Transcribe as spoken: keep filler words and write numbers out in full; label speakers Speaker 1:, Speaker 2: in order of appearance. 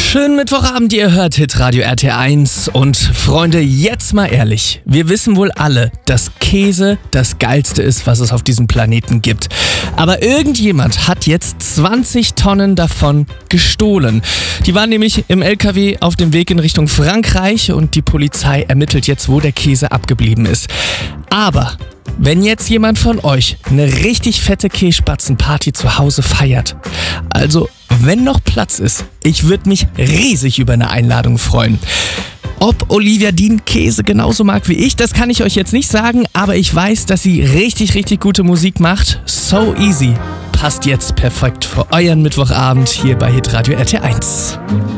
Speaker 1: Schönen Mittwochabend, ihr hört Hitradio R T eins. Und Freunde, jetzt mal ehrlich, wir wissen wohl alle, dass Käse das Geilste ist, was es auf diesem Planeten gibt. Aber irgendjemand hat jetzt zwanzig Tonnen davon gestohlen. Die waren nämlich im L K W auf dem Weg in Richtung Frankreich und die Polizei ermittelt jetzt, wo der Käse abgeblieben ist. Aber wenn jetzt jemand von euch eine richtig fette Käsespatzenparty zu Hause feiert, also wenn noch Platz ist, ich würde mich riesig über eine Einladung freuen. Ob Olivia Dean Käse genauso mag wie ich, das kann ich euch jetzt nicht sagen, aber ich weiß, dass sie richtig, richtig gute Musik macht. So Easy passt jetzt perfekt für euren Mittwochabend hier bei Hitradio R T eins.